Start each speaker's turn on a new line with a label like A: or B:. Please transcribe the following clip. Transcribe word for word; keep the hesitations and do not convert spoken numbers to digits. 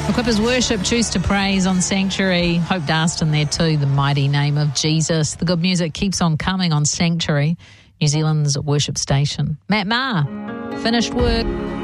A: Equippers worship, choose to praise on Sanctuary. Hope Darston there too, the mighty name of Jesus. The good music keeps on coming on Sanctuary, New Zealand's worship station. Matt Maher, finished work.